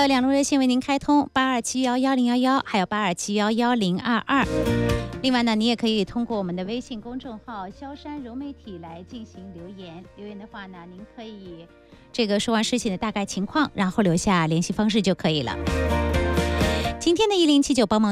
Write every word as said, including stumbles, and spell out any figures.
的两路热线为您开通八二七幺幺零幺幺，还有八二七幺幺零二二。另外呢，你也可以通过我们的微信公众号萧山柔媒体来进行留言。留言的话呢，您可以这个说完事情的大概情况，然后留下联系方式就可以了。今天的一零七九帮忙